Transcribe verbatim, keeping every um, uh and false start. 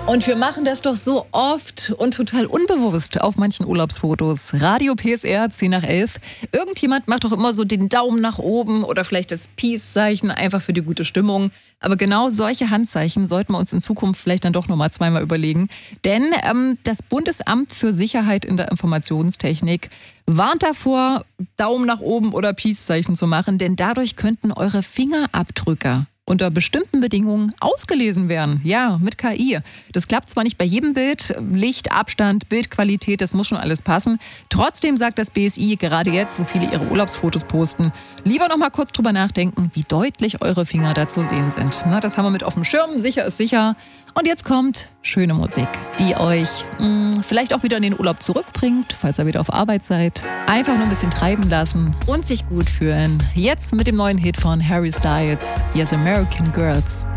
Und wir machen das doch so oft und total unbewusst auf manchen Urlaubsfotos. Radio P S R, zehn nach elf. Irgendjemand macht doch immer so den Daumen nach oben oder vielleicht das Peace-Zeichen einfach für die gute Stimmung. Aber genau solche Handzeichen sollten wir uns in Zukunft vielleicht dann doch nochmal zweimal überlegen. Denn ähm, das Bundesamt für Sicherheit in der Informationstechnik warnt davor, Daumen nach oben oder Peace-Zeichen zu machen. Denn dadurch könnten eure Fingerabdrücke unter bestimmten Bedingungen ausgelesen werden. Ja, mit K I. Das klappt zwar nicht bei jedem Bild, Licht, Abstand, Bildqualität, das muss schon alles passen. Trotzdem sagt das B S I, gerade jetzt, wo viele ihre Urlaubsfotos posten, lieber noch mal kurz drüber nachdenken, wie deutlich eure Finger da zu sehen sind. Na, das haben wir mit auf dem Schirm, sicher ist sicher. Und jetzt kommt schöne Musik, die euch mh, vielleicht auch wieder in den Urlaub zurückbringt, falls ihr wieder auf Arbeit seid. Einfach nur ein bisschen treiben lassen und sich gut fühlen. Jetzt mit dem neuen Hit von Harry Styles, Yes American Girls.